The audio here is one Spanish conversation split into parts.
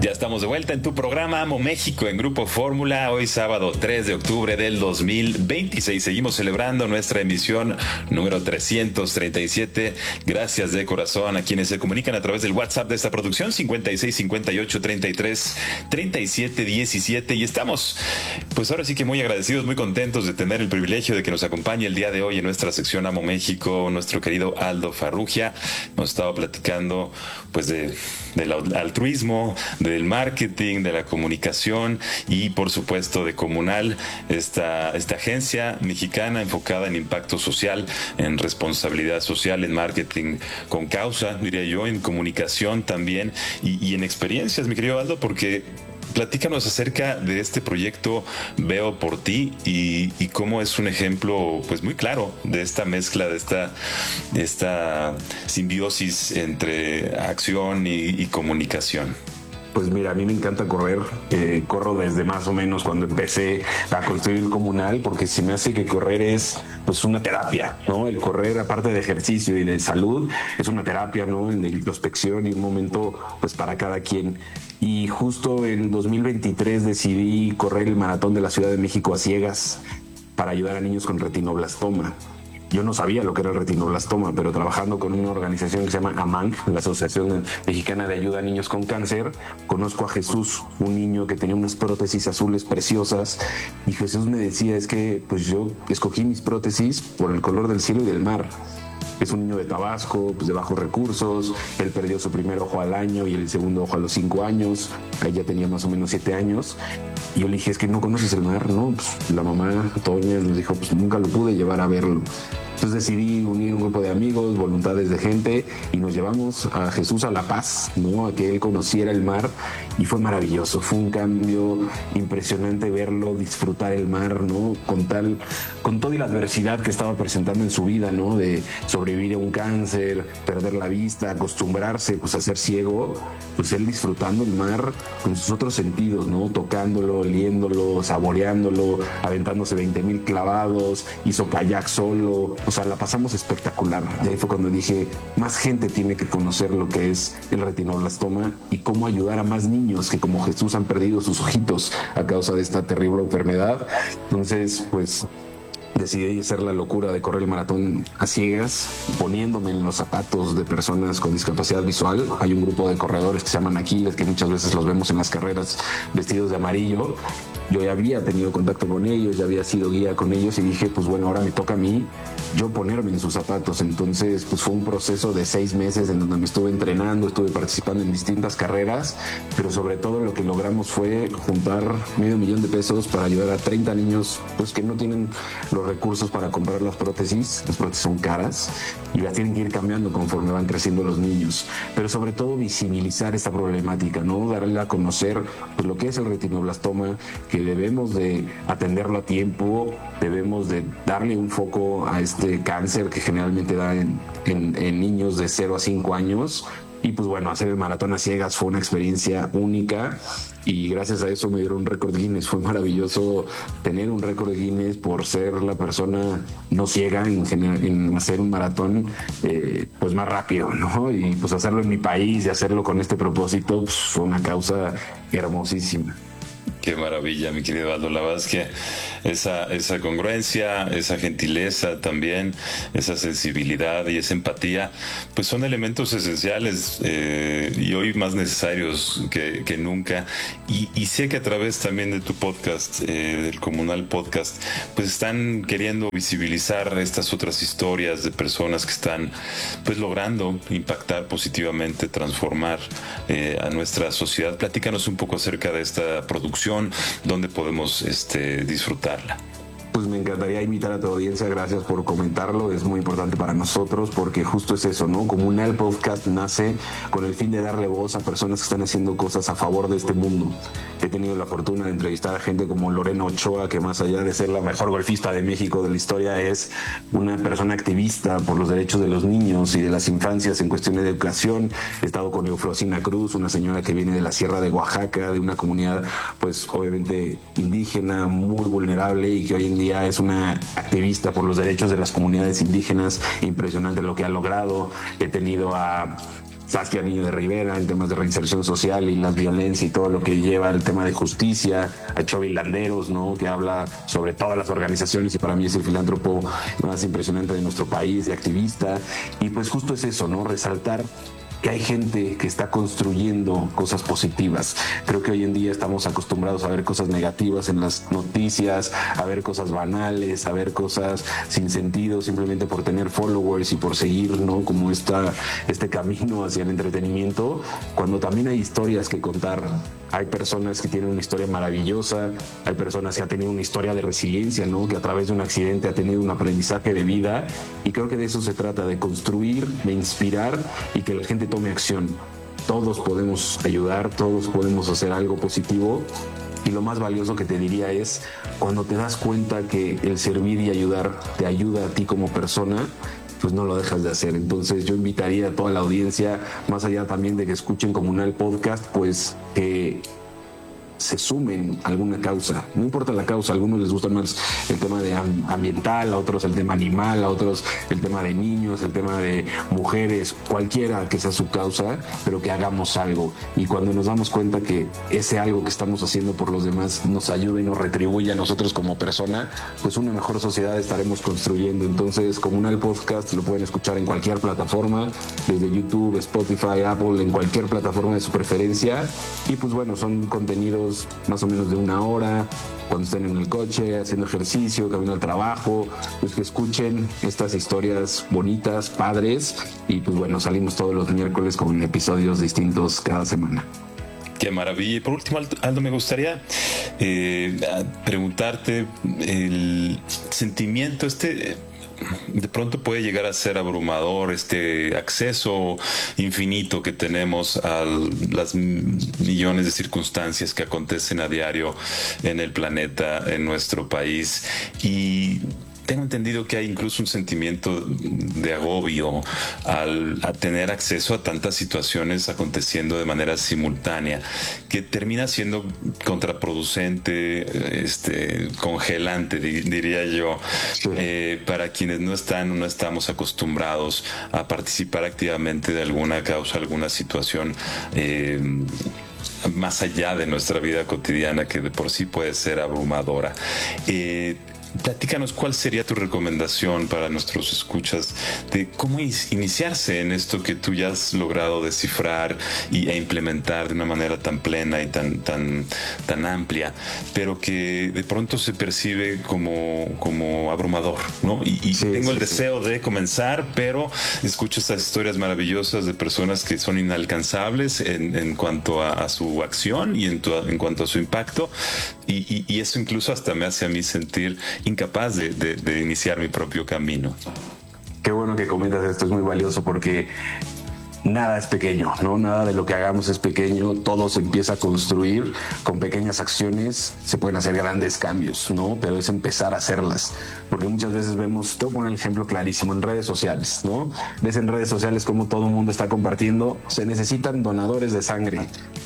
Ya estamos de vuelta en tu programa Amo México en Grupo Fórmula. Hoy sábado 3 de octubre del 2026. Seguimos celebrando nuestra emisión número 337. Gracias de corazón a quienes se comunican a través del WhatsApp de esta producción 56 58 33 37 17. Y estamos, pues ahora sí que muy agradecidos, muy contentos de tener el privilegio de que nos acompañe el día de hoy en nuestra sección Amo México nuestro querido Aldo Farrugia. Nos estaba platicando pues del altruismo, del marketing, de la comunicación y por supuesto de Comunal, esta agencia mexicana enfocada en impacto social, en responsabilidad social, en marketing con causa, diría yo, en comunicación también y en experiencias, mi querido Aldo, porque platícanos acerca de este proyecto Veo por ti y cómo es un ejemplo pues muy claro de esta mezcla, de esta simbiosis entre acción y comunicación. Pues mira, a mí me encanta correr, corro desde más o menos cuando empecé a construir Comunal, porque se me hace que correr es pues una terapia, ¿no? El correr, aparte de ejercicio y de salud, es una terapia, ¿no? De introspección y un momento pues para cada quien. Y justo en 2023 decidí correr el maratón de la Ciudad de México a ciegas para ayudar a niños con retinoblastoma. Yo no sabía lo que era el retinoblastoma, pero trabajando con una organización que se llama AMANC, la Asociación Mexicana de Ayuda a Niños con Cáncer, conozco a Jesús, un niño que tenía unas prótesis azules preciosas, y Jesús me decía, es que pues yo escogí mis prótesis por el color del cielo y del mar. Es un niño de Tabasco, pues de bajos recursos. Él perdió su primer ojo al año y el segundo ojo a los 5 años. Ahí ya tenía más o menos 7 años. Y yo le dije, es que no conoces el mar, ¿no? Pues la mamá, Toña, nos dijo, pues nunca lo pude llevar a verlo. Entonces decidí unir un grupo de amigos, voluntades de gente, y nos llevamos a Jesús a La Paz, ¿no? A que él conociera el mar, y fue maravilloso. Fue un cambio impresionante verlo, disfrutar el mar, ¿no? Con toda la adversidad que estaba presentando en su vida, ¿no? De sobrevivir a un cáncer, perder la vista, acostumbrarse pues a ser ciego, pues él disfrutando el mar con sus otros sentidos, ¿no? Tocándolo, oliéndolo, saboreándolo, aventándose 20,000 clavados, hizo kayak solo. O sea, la pasamos espectacular. Y ahí fue cuando dije, más gente tiene que conocer lo que es el retinoblastoma y cómo ayudar a más niños que como Jesús han perdido sus ojitos a causa de esta terrible enfermedad. Entonces, pues decidí hacer la locura de correr el maratón a ciegas, poniéndome en los zapatos de personas con discapacidad visual. Hay un grupo de corredores que se llaman Aquiles, que muchas veces los vemos en las carreras vestidos de amarillo. Yo ya había tenido contacto con ellos, ya había sido guía con ellos y dije, pues bueno, ahora me toca a mí yo ponerme en sus zapatos. Entonces, pues fue un proceso de 6 meses en donde me estuve entrenando, estuve participando en distintas carreras, pero sobre todo lo que logramos fue juntar $500,000 para ayudar a 30 niños pues que no tienen los recursos para comprar las prótesis. Las prótesis son caras y las tienen que ir cambiando conforme van creciendo los niños, pero sobre todo visibilizar esta problemática, ¿no? Darle a conocer pues lo que es el retinoblastoma, que debemos de atenderlo a tiempo, debemos de darle un foco a este cáncer que generalmente da en niños de 0 a 5 años. Y pues bueno, hacer el maratón a ciegas fue una experiencia única y gracias a eso me dieron un récord Guinness. Fue maravilloso tener un récord Guinness por ser la persona no ciega en hacer un maratón pues más rápido, ¿no? Y pues hacerlo en mi país y hacerlo con este propósito pues, fue una causa hermosísima. Qué maravilla, mi querido Aldo. La verdad es que esa congruencia, esa gentileza también, esa sensibilidad y esa empatía, pues son elementos esenciales y hoy más necesarios que nunca. Y sé que a través también de tu podcast, del Comunal Podcast, pues están queriendo visibilizar estas otras historias de personas que están pues logrando impactar positivamente, transformar a nuestra sociedad. Platícanos un poco acerca de esta producción, dónde podemos disfrutarla. Pues me encantaría invitar a tu audiencia, gracias por comentarlo, es muy importante para nosotros porque justo es eso, ¿no? Comunal Podcast nace con el fin de darle voz a personas que están haciendo cosas a favor de este mundo. He tenido la fortuna de entrevistar a gente como Lorena Ochoa, que más allá de ser la mejor golfista de México de la historia, es una persona activista por los derechos de los niños y de las infancias en cuestiones de educación. He estado con Eufrosina Cruz, una señora que viene de la Sierra de Oaxaca, de una comunidad pues obviamente indígena, muy vulnerable y que hoy en día es una activista por los derechos de las comunidades indígenas. Impresionante lo que ha logrado. He tenido a Saskia Niño de Rivera en temas de reinserción social y la violencia y todo lo que lleva el tema de justicia, a Chovy Landeros, ¿no? Que habla sobre todas las organizaciones y para mí es el filántropo más impresionante de nuestro país, de activista. Y pues justo es eso, ¿no? Resaltar que hay gente que está construyendo cosas positivas. Creo que hoy en día estamos acostumbrados a ver cosas negativas en las noticias, a ver cosas banales, a ver cosas sin sentido, simplemente por tener followers y por seguir, ¿no? Como este camino hacia el entretenimiento, cuando también hay historias que contar. Hay personas que tienen una historia maravillosa, hay personas que han tenido una historia de resiliencia, ¿no? Que a través de un accidente ha tenido un aprendizaje de vida, y creo que de eso se trata, de construir, de inspirar y que la gente tome acción. Todos podemos ayudar, todos podemos hacer algo positivo, y lo más valioso que te diría es cuando te das cuenta que el servir y ayudar te ayuda a ti como persona, pues no lo dejas de hacer. Entonces yo invitaría a toda la audiencia, más allá también de que escuchen Comunal Podcast, pues que se sumen a alguna causa, no importa la causa. A algunos les gusta más el tema de ambiental, a otros el tema animal, a otros el tema de niños, el tema de mujeres, cualquiera que sea su causa, pero que hagamos algo. Y cuando nos damos cuenta que ese algo que estamos haciendo por los demás nos ayuda y nos retribuye a nosotros como persona, pues una mejor sociedad estaremos construyendo. Entonces, Comunal Podcast lo pueden escuchar en cualquier plataforma, desde YouTube, Spotify, Apple, en cualquier plataforma de su preferencia. Y pues bueno, son contenidos más o menos de 1 hora, cuando estén en el coche, haciendo ejercicio, camino al trabajo, pues que escuchen estas historias bonitas, padres, y pues bueno, salimos todos los miércoles con episodios distintos cada semana. Qué maravilla. Y por último, Aldo, me gustaría preguntarte el sentimiento de pronto puede llegar a ser abrumador, este acceso infinito que tenemos a las millones de circunstancias que acontecen a diario en el planeta, en nuestro país, y tengo entendido que hay incluso un sentimiento de agobio a tener acceso a tantas situaciones aconteciendo de manera simultánea, que termina siendo contraproducente, congelante, diría yo, para quienes no estamos acostumbrados a participar activamente de alguna causa, alguna situación más allá de nuestra vida cotidiana, que de por sí puede ser abrumadora. Platícanos, ¿cuál sería tu recomendación para nuestros escuchas de cómo iniciarse en esto que tú ya has logrado descifrar e implementar de una manera tan plena y tan amplia, pero que de pronto se percibe como abrumador, ¿no? Y tengo el deseo de comenzar, pero escucho estas historias maravillosas de personas que son inalcanzables en cuanto a su acción y en cuanto a su impacto, y eso incluso hasta me hace a mí sentir incapaz de iniciar mi propio camino. Qué bueno que comentas esto, es muy valioso porque nada es pequeño, ¿no? Nada de lo que hagamos es pequeño, todo se empieza a construir con pequeñas acciones, se pueden hacer grandes cambios, ¿no? Pero es empezar a hacerlas, porque muchas veces vemos, te voy a poner el ejemplo clarísimo, en redes sociales, ¿no? Ves en redes sociales cómo todo el mundo está compartiendo, se necesitan donadores de sangre.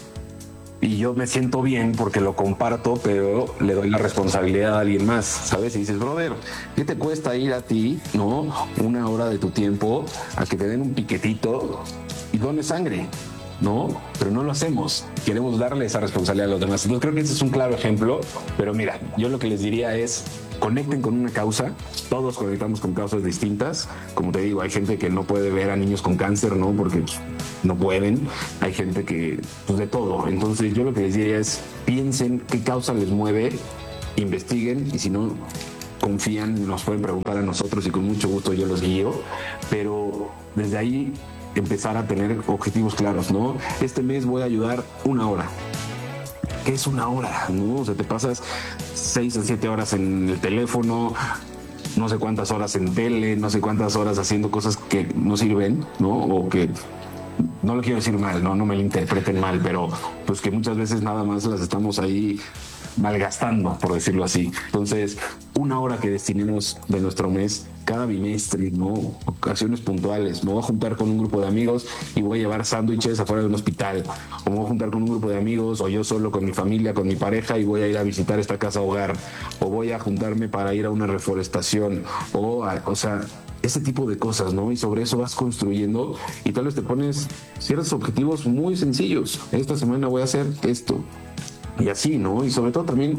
Y yo me siento bien porque lo comparto, pero le doy la responsabilidad a alguien más, ¿sabes? Y dices, brother, ¿qué te cuesta ir a ti, no? 1 hora de tu tiempo a que te den un piquetito y dones sangre, ¿no? Pero no lo hacemos. Queremos darle esa responsabilidad a los demás. Entonces creo que ese es un claro ejemplo. Pero mira, yo lo que les diría es, conecten con una causa. Todos conectamos con causas distintas. Como te digo, hay gente que no puede ver a niños con cáncer, ¿no? Porque no pueden. Hay gente que, pues de todo. Entonces yo lo que les diría es, piensen qué causa les mueve, investiguen, y si no confían, nos pueden preguntar a nosotros y con mucho gusto yo los guío. Pero desde ahí empezar a tener objetivos claros, ¿no? Este mes voy a ayudar 1 hora. ¿Qué es 1 hora? ¿No? O sea, te pasas 6 a 7 horas en el teléfono, no sé cuántas horas en tele, no sé cuántas horas haciendo cosas que no sirven, ¿no? O que, no lo quiero decir mal, no me lo interpreten mal, pero pues que muchas veces nada más las estamos ahí malgastando, por decirlo así. Entonces, 1 hora que destinemos de nuestro mes cada bimestre, ¿no? Ocasiones puntuales. Me voy a juntar con un grupo de amigos y voy a llevar sándwiches afuera de un hospital. O me voy a juntar con un grupo de amigos, o yo solo con mi familia, con mi pareja, y voy a ir a visitar esta casa hogar. O voy a juntarme para ir a una reforestación. O sea, ese tipo de cosas, ¿no? Y sobre eso vas construyendo y tal vez te pones ciertos objetivos muy sencillos. Esta semana voy a hacer esto. Y así, ¿no? Y sobre todo también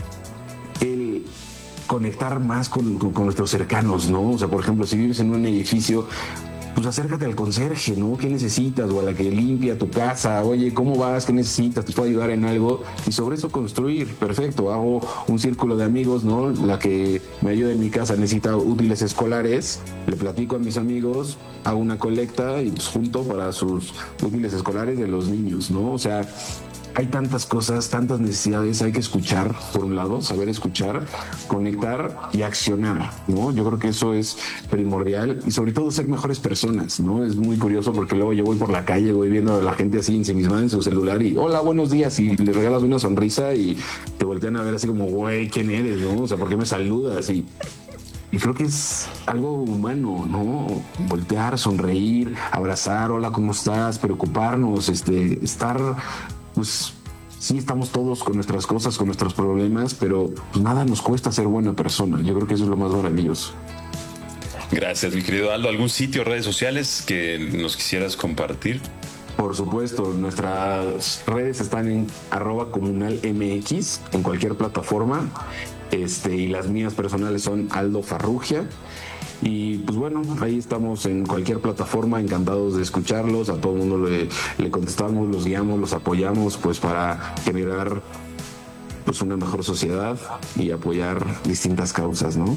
el conectar más con nuestros cercanos, ¿no? O sea, por ejemplo, si vives en un edificio, pues acércate al conserje, ¿no? ¿Qué necesitas? O a la que limpia tu casa. Oye, ¿cómo vas? ¿Qué necesitas? ¿Te puedo ayudar en algo? Y sobre eso construir. Perfecto. Hago un círculo de amigos, ¿no? La que me ayuda en mi casa necesita útiles escolares. Le platico a mis amigos, hago una colecta y pues junto para sus útiles escolares de los niños, ¿no? O sea, hay tantas cosas, tantas necesidades, hay que escuchar, por un lado, saber escuchar, conectar y accionar, ¿no? Yo creo que eso es primordial y sobre todo ser mejores personas, ¿no? Es muy curioso porque luego yo voy por la calle, voy viendo a la gente así ensimismada en su celular y hola, buenos días, y le regalas una sonrisa y te voltean a ver así como, güey, ¿quién eres, no? O sea, ¿por qué me saludas? Y creo que es algo humano, ¿no? Voltear, sonreír, abrazar, hola, ¿cómo estás? Preocuparnos, estar, pues sí, estamos todos con nuestras cosas, con nuestros problemas, pero pues nada nos cuesta ser buena persona. Yo creo que eso es lo más maravilloso. Gracias, mi querido Aldo. ¿Algún sitio o redes sociales que nos quisieras compartir? Por supuesto, nuestras redes están en @comunalmx en cualquier plataforma. Y las mías personales son Aldo Farrugia. Y pues bueno, ahí estamos en cualquier plataforma, encantados de escucharlos. A todo el mundo le contestamos, los guiamos, los apoyamos, pues para generar pues una mejor sociedad y apoyar distintas causas, ¿no?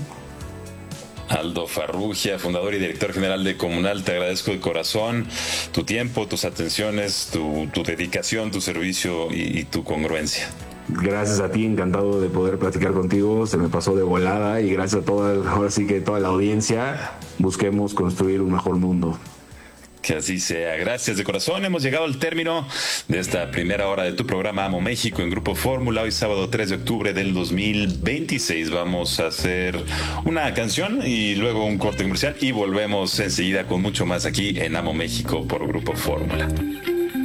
Aldo Farrugia, fundador y director general de Comunal, te agradezco de corazón tu tiempo, tus atenciones, tu dedicación, tu servicio y tu congruencia. Gracias a ti, encantado de poder platicar contigo, se me pasó de volada y gracias a ahora sí que toda la audiencia, busquemos construir un mejor mundo. Que así sea. Gracias de corazón. Hemos llegado al término de esta primera hora de tu programa Amo México en Grupo Fórmula. Hoy sábado 3 de octubre del 2026 vamos a hacer una canción y luego un corte comercial y volvemos enseguida con mucho más aquí en Amo México por Grupo Fórmula.